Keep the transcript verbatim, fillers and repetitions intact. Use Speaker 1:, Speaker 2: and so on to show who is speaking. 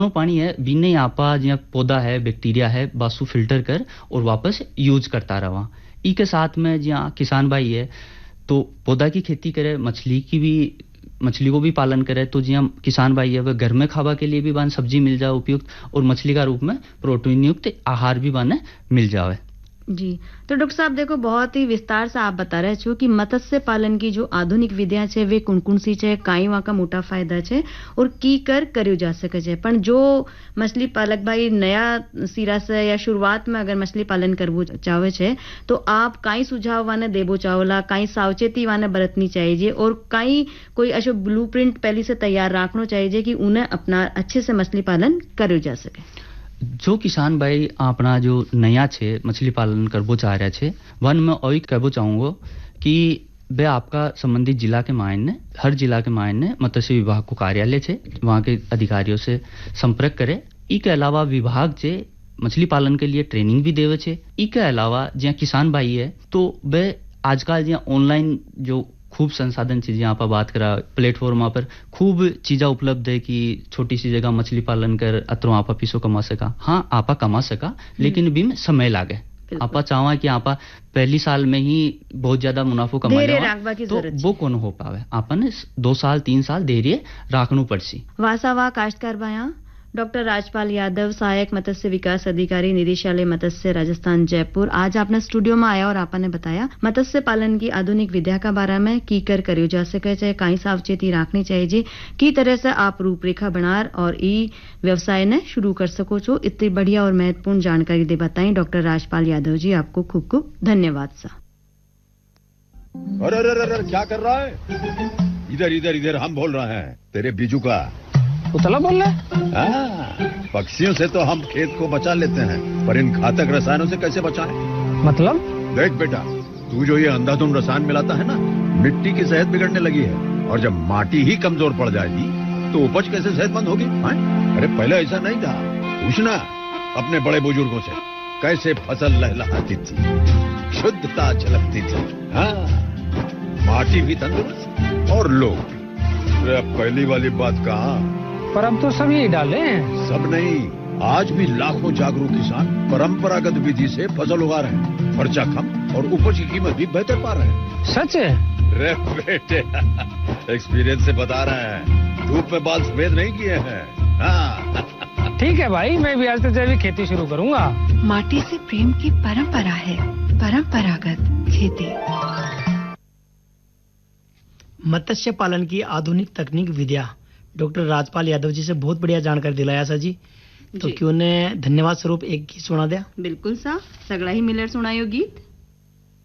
Speaker 1: No पानी है बीने आपा जिया पौधा है बैक्टीरिया है बासु फिल्टर कर और वापस यूज करता रहा। ई के साथ में जिया किसान भाई है तो पौधा की खेती करे मछली की भी मछली को भी पालन करे तो जिया किसान भाई है वह घर में खावा के लिए भी बान सब्जी मिल जाए उपयुक्त और मछली का रूप में प्रोटीन युक्त आहार भी बाने मिल जावे।
Speaker 2: जी तो डॉक्टर साहब देखो बहुत ही विस्तार से आप बता रहे छो कि मत्स्य पालन की जो आधुनिक विधियां छे वे कौन कौन सी छे काई वहां का मोटा फायदा छे और की कर कर्यो जा सके छे पण जो मछली पालक भाई नया सिरा से या शुरुआत में अगर मछली पालन करवो चाहे छे तो आप काई सुझाव वाने देबो चावला काई सावचेती वाने बरतनी चाहिए और काई कोई ऐसो ब्लूप्रिंट पहले से तैयार रखना चाहिए कि उन्हें अपना अच्छे से मछली पालन कर्यो जा सके।
Speaker 1: जो किसान भाई अपना जो नया छे मछली पालन करबो चाह रहा छे वन में ओई कहबो चाहूंगो कि वे आपका संबंधित जिला के मायने हर जिला के मायने मत्स्य विभाग को कार्यालय छे वहां के अधिकारियों से संपर्क करे। ई के अलावा विभाग छे मछली पालन के लिए ट्रेनिंग भी देवे छे। ई के अलावा जिया किसान भाई है तो वे आजकल जिया ऑनलाइन जो खूब संसाधन चीजें यहाँ पर बात करा प्लेटफॉर्म पर खूब चीजा उपलब्ध है कि छोटी सी जगह मछली पालन कर अतरो आपा पीसो कमा सका। हाँ आपा कमा सका लेकिन भी में समय लागे। आपा चाहवा कि आपा पहली साल में ही बहुत ज्यादा मुनाफो कमा लेवा तो वो कौन हो पावे आपन दो साल तीन साल धैर्य राखनु पड़सी।
Speaker 2: वासावा काश्तकार भाया डॉक्टर राजपाल यादव सहायक मत्स्य विकास अधिकारी निदेशालय मत्स्य राजस्थान जयपुर आज आपने स्टूडियो में आया और आपने बताया मत्स्य पालन की आधुनिक विद्या का बारे में की कर करियो जा सके चाहे काई सावचेती रखनी चाहिए की तरह से आप रूपरेखा बनार और ई व्यवसाय ने शुरू कर सको छो। इतनी बढ़िया और महत्वपूर्ण जानकारी दे बताई डॉक्टर राजपाल यादव जी आपको खूब खूब धन्यवाद सा।
Speaker 3: अरे अरे अरे क्या कर रहा है इधर इधर इधर हम बोल रहे हैं तेरे बीजू का
Speaker 4: उतला बोल रहे
Speaker 3: पक्षियों से तो हम खेत को बचा लेते हैं पर इन घातक रसायनों से कैसे बचाएं?
Speaker 4: मतलब
Speaker 3: देख बेटा तू जो ये अंधाधुंध रसायन मिलाता है ना मिट्टी की सेहत बिगड़ने लगी है और जब माटी ही कमजोर पड़ जाएगी तो उपज कैसे सेहतमंद होगी? अरे पहले ऐसा नहीं था पूछना अपने बड़े बुजुर्गों से कैसे फसल लहलहाती थी शुद्धता झलकती थी। हाँ माटी भी तंदुरुस्त और लोग पहली वाली बात कहाँ
Speaker 4: पर अब तो सब यही डाले हैं।
Speaker 3: सब नहीं आज भी लाखों जागरूक किसान परंपरागत विधि से फसल उगा रहे हैं खर्चा कम और उपज की कीमत भी बेहतर पा रहे हैं।
Speaker 4: सच है
Speaker 3: रे बेटे एक्सपीरियंस से बता रहे हैं धूप में बाल सफेद नहीं किए हैं। हाँ।
Speaker 4: ठीक है भाई मैं भी आज से जैविक खेती शुरू करूंगा।
Speaker 5: माटी से प्रेम की परंपरा है परंपरागत खेती।
Speaker 6: मत्स्य पालन की आधुनिक तकनीक विद्या डॉक्टर राजपाल यादव जी से बहुत बढ़िया जानकारी दिलाया सा जी तो क्यों ने धन्यवाद स्वरूप एक गीत सुना दिया।
Speaker 2: बिल्कुल सा सगड़ा ही मिलर सुनायो गीत।